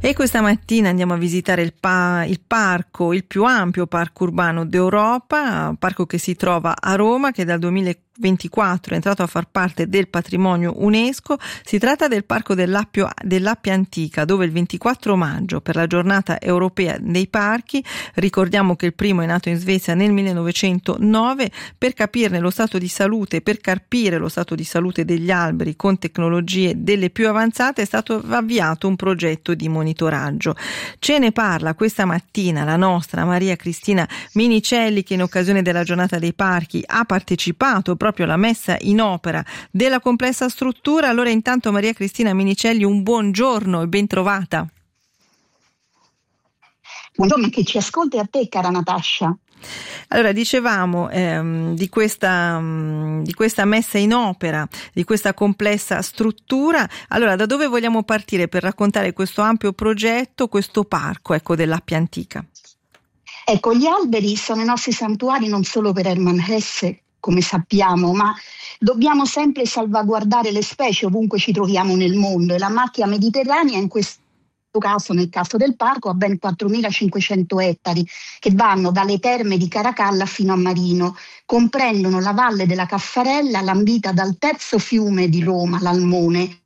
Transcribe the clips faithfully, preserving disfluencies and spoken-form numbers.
E questa mattina andiamo a visitare il, pa- il parco, il più ampio parco urbano d'Europa, parco che si trova a Roma, che dal duemilaventiquattro è entrato a far parte del patrimonio UNESCO. Si tratta del parco dell'Appio, dell'Appia Antica, dove il ventiquattro maggio, per la giornata europea dei parchi, ricordiamo che il primo è nato in Svezia nel millenovecentonove, per capirne lo stato di salute, per carpire lo stato di salute degli alberi con tecnologie delle più avanzate, è stato avviato un progetto di monitoraggio. Ce ne parla questa mattina la nostra Maria Cristina Minicelli, che in occasione della giornata dei parchi ha partecipato proprio alla messa in opera della complessa struttura. Allora intanto Maria Cristina Minicelli, un buongiorno e ben trovata. Buongiorno a chi ci ascolta e a te, cara Natascia. Allora, dicevamo ehm, di questa mh, di questa messa in opera, di questa complessa struttura. Allora, da dove vogliamo partire per raccontare questo ampio progetto, questo parco, ecco, dell'Appia Antica? Ecco, gli alberi sono i nostri santuari non solo per Hermann Hesse, come sappiamo, ma dobbiamo sempre salvaguardare le specie ovunque ci troviamo nel mondo, e la macchia mediterranea in questo caso, nel caso del parco, ha ben quattromilacinquecento ettari che vanno dalle terme di Caracalla fino a Marino, comprendono la valle della Caffarella, lambita dal terzo fiume di Roma, l'Almone,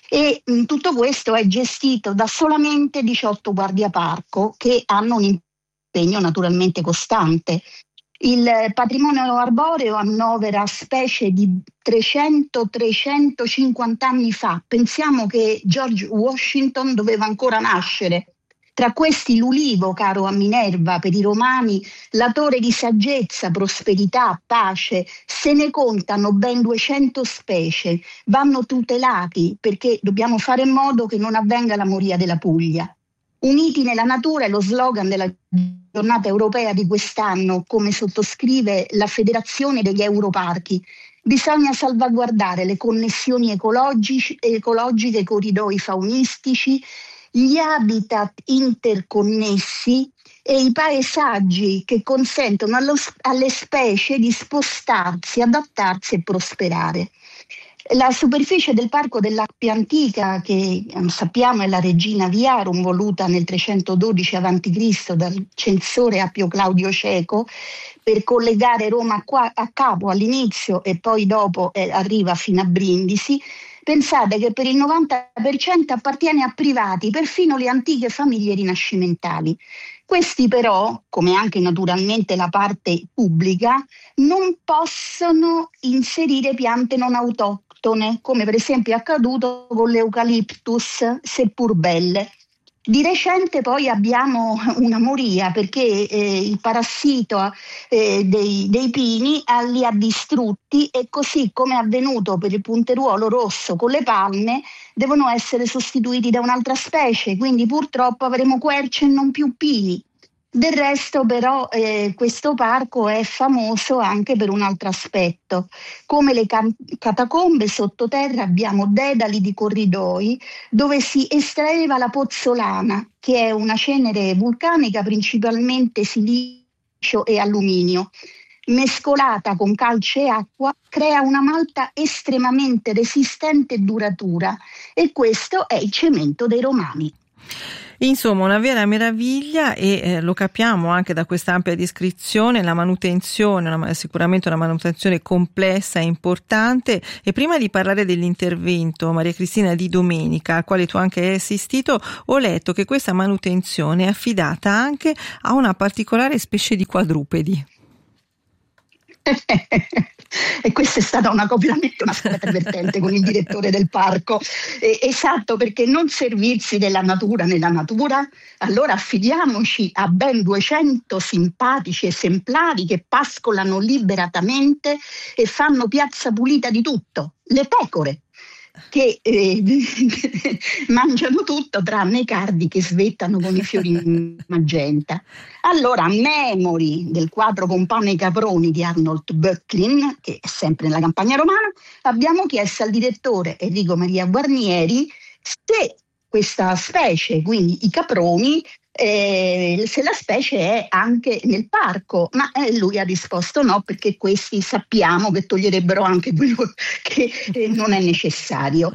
e mh, tutto questo è gestito da solamente diciotto guardiaparco che hanno un impegno naturalmente costante. Il patrimonio arboreo annovera specie di trecento trecentocinquanta anni fa. Pensiamo che George Washington doveva ancora nascere. Tra questi l'ulivo, caro a Minerva, per i romani, latore di saggezza, prosperità, pace. Se ne contano ben duecento specie. Vanno tutelati perché dobbiamo fare in modo che non avvenga la moria della Puglia. Uniti nella natura è lo slogan della giornata europea di quest'anno, come sottoscrive la Federazione degli Europarchi. Bisogna salvaguardare le connessioni ecologici, ecologiche, i corridoi faunistici, gli habitat interconnessi e i paesaggi che consentono allo, alle specie di spostarsi, adattarsi e prosperare. La superficie del parco dell'Appia Antica, che sappiamo è la Regina Viarum, voluta nel trecentododici avanti Cristo dal censore Appio Claudio Ceco, per collegare Roma qua, a capo all'inizio e poi dopo eh, arriva fino a Brindisi. Pensate che per il novanta per cento appartiene a privati, perfino le antiche famiglie rinascimentali. Questi però, come anche naturalmente la parte pubblica, non possono inserire piante non autoctone, come per esempio è accaduto con l'Eucalyptus, seppur belle. Di recente poi abbiamo una moria perché eh, il parassito eh, dei, dei pini li ha distrutti, e così come è avvenuto per il punteruolo rosso con le palme devono essere sostituiti da un'altra specie, quindi purtroppo avremo querce e non più pini. Del resto però eh, questo parco è famoso anche per un altro aspetto. Come le can- catacombe sottoterra abbiamo dedali di corridoi dove si estraeva la pozzolana, che è una cenere vulcanica principalmente silicio e alluminio. Mescolata con calce e acqua crea una malta estremamente resistente e duratura, e questo è il cemento dei romani. Insomma, una vera meraviglia, e eh, lo capiamo anche da questa ampia descrizione. La manutenzione, una, sicuramente una manutenzione complessa e importante. E prima di parlare dell'intervento, Maria Cristina, di domenica, al quale tu anche hai assistito, ho letto che questa manutenzione è affidata anche a una particolare specie di quadrupedi. E questa è stata una, veramente una storia divertente con il direttore del parco. Eh, esatto, perché non servirsi della natura nella natura, allora affidiamoci a ben duecento simpatici esemplari che pascolano liberatamente e fanno piazza pulita di tutto. Le pecore, che eh, mangiano tutto tranne i cardi che svettano con i fiori magenta. Allora, a memory del quadro Compane i caproni di Arnold Böcklin, che è sempre nella campagna romana, abbiamo chiesto al direttore Enrico Maria Guarnieri se questa specie, quindi i caproni, eh, se la specie è anche nel parco, ma eh, lui ha risposto no, perché questi sappiamo che toglierebbero anche quello che eh, non è necessario.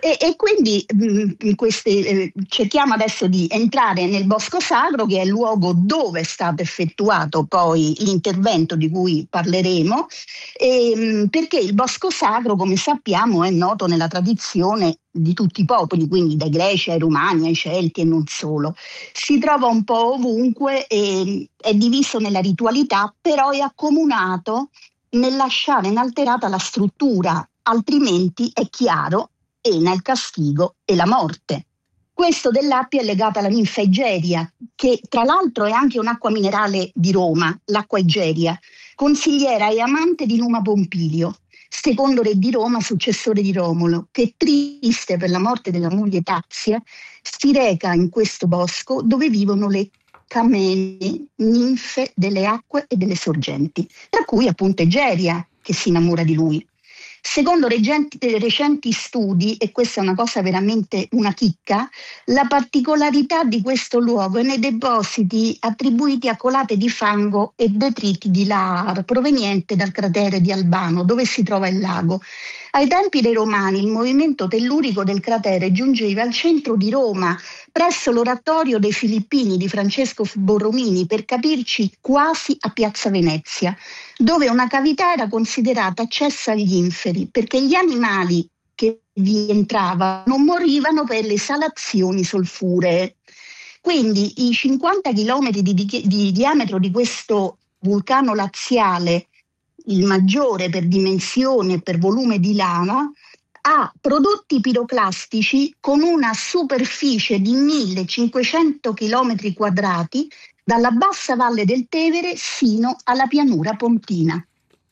E, e quindi mh, in queste, eh, cerchiamo adesso di entrare nel Bosco Sacro, che è il luogo dove è stato effettuato poi l'intervento di cui parleremo, e, mh, perché il Bosco Sacro, come sappiamo, è noto nella tradizione di tutti i popoli, quindi dai Greci ai Romani ai Celti e non solo. Si trova un po' ovunque e è diviso nella ritualità, però è accomunato nel lasciare inalterata la struttura, altrimenti è chiaro pena, il castigo e la morte. Questo dell'Appia è legato alla ninfa Egeria, che tra l'altro è anche un'acqua minerale di Roma, l'acqua Egeria, consigliera e amante di Numa Pompilio, secondo re di Roma, successore di Romolo, che triste per la morte della moglie Tazia si reca in questo bosco dove vivono le camene, ninfe delle acque e delle sorgenti, tra cui appunto Egeria, che si innamora di lui. Secondo recenti, recenti studi, e questa è una cosa veramente una chicca, la particolarità di questo luogo è nei depositi attribuiti a colate di fango e detriti di lava proveniente dal cratere di Albano, dove si trova il lago. Ai tempi dei Romani il movimento tellurico del cratere giungeva al centro di Roma, presso l'oratorio dei Filippini di Francesco Borromini, per capirci quasi a Piazza Venezia, dove una cavità era considerata accessa agli inferi, perché gli animali che vi entravano morivano per le esalazioni solfuree. Quindi i cinquanta chilometri di, di, di diametro di questo vulcano laziale, il maggiore per dimensione e per volume di lava, ha prodotti piroclastici con una superficie di millecinquecento chilometri quadrati dalla bassa valle del Tevere sino alla pianura pontina.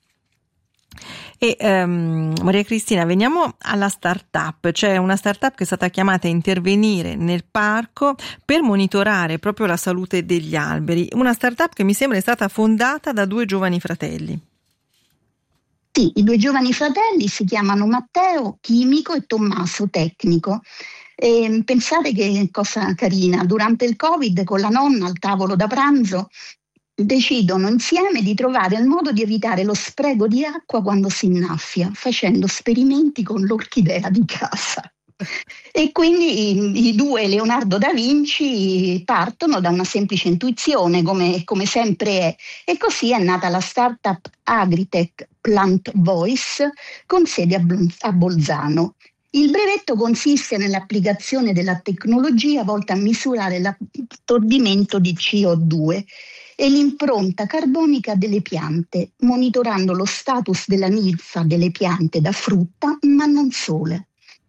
E um, Maria Cristina, veniamo alla startup. C'è una startup che è stata chiamata a intervenire nel parco per monitorare proprio la salute degli alberi, una startup che mi sembra è stata fondata da due giovani fratelli. Sì, i due giovani fratelli si chiamano Matteo, chimico, e Tommaso, tecnico. E pensate che cosa carina, durante il Covid con la nonna al tavolo da pranzo decidono insieme di trovare il modo di evitare lo spreco di acqua quando si innaffia, facendo esperimenti con l'orchidea di casa. E quindi i, i due Leonardo da Vinci partono da una semplice intuizione, come, come sempre è, e così è nata la startup Agritech Plant Voice con sede a, a Bolzano. Il brevetto consiste nell'applicazione della tecnologia volta a misurare l'assorbimento di C O due e l'impronta carbonica delle piante, monitorando lo status della ninfa delle piante da frutta, ma non sole.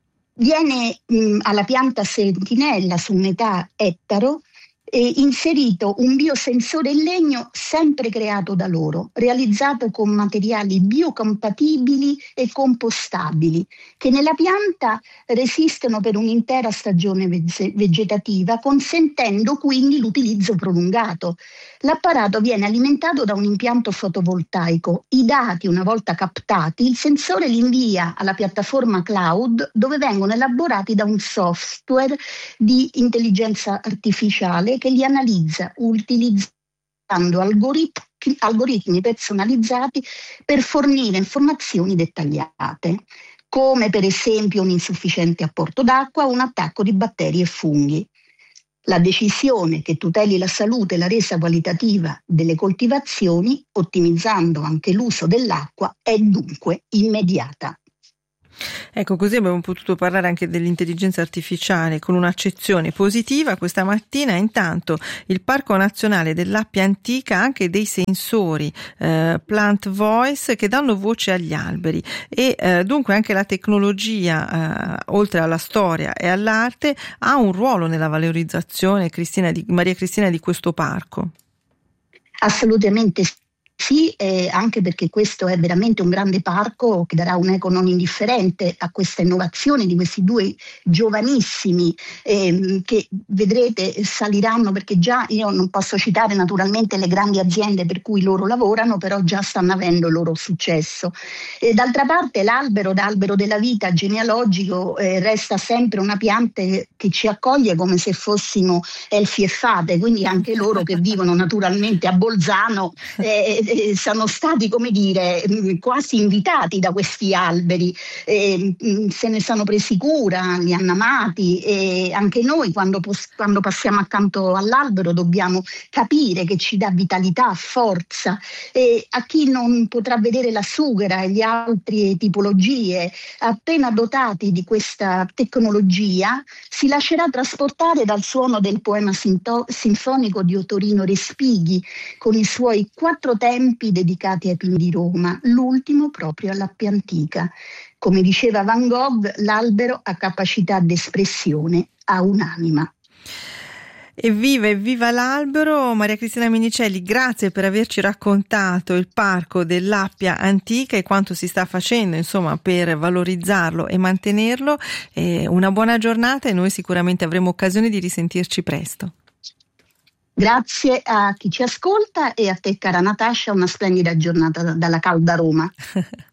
Viene mh, alla pianta sentinella su metà ettaro eh, inserito un biosensore in legno sempre creato da loro, realizzato con materiali biocompatibili e compostabili, che nella pianta resistono per un'intera stagione vegetativa, consentendo quindi l'utilizzo prolungato. L'apparato viene alimentato da un impianto fotovoltaico. I dati, una volta captati, il sensore li invia alla piattaforma cloud, dove vengono elaborati da un software di intelligenza artificiale che li analizza utilizzando algoritmi, algoritmi personalizzati per fornire informazioni dettagliate, come per esempio un insufficiente apporto d'acqua o un attacco di batteri e funghi. La decisione che tuteli la salute e la resa qualitativa delle coltivazioni, ottimizzando anche l'uso dell'acqua, è dunque immediata. Ecco, così abbiamo potuto parlare anche dell'intelligenza artificiale con un'accezione positiva questa mattina. Intanto il Parco Nazionale dell'Appia Antica ha anche dei sensori eh, Plant Voice che danno voce agli alberi e eh, dunque anche la tecnologia, eh, oltre alla storia e all'arte, ha un ruolo nella valorizzazione, Cristina, di, Maria Cristina, di questo parco. Assolutamente sì. Sì, eh, anche perché questo è veramente un grande parco che darà un'eco non indifferente a questa innovazione di questi due giovanissimi eh, che vedrete saliranno, perché già io non posso citare naturalmente le grandi aziende per cui loro lavorano, però già stanno avendo il loro successo. E d'altra parte l'albero, l'albero della vita genealogico, eh, resta sempre una pianta che ci accoglie come se fossimo elfi e fate, quindi anche loro che vivono naturalmente a Bolzano eh, eh, sono stati, come dire, quasi invitati da questi alberi, eh, se ne sono presi cura, li hanno amati, e anche noi quando, quando passiamo accanto all'albero dobbiamo capire che ci dà vitalità, forza, e a chi non potrà vedere la sughera e le altre tipologie, appena dotati di questa tecnologia, si lascerà trasportare dal suono del poema sinto- sinfonico di Ottorino Respighi, con i suoi quattro tempi dedicati ai pini di Roma, l'ultimo proprio all'Appia Antica. Come diceva Van Gogh, l'albero ha capacità d'espressione, ha un'anima. Evviva, evviva l'albero! Maria Cristina Minicelli, grazie per averci raccontato il parco dell'Appia Antica e quanto si sta facendo, insomma, per valorizzarlo e mantenerlo. Eh, una buona giornata e noi sicuramente avremo occasione di risentirci presto. Grazie a chi ci ascolta e a te, cara Natascia, una splendida giornata dalla calda Roma.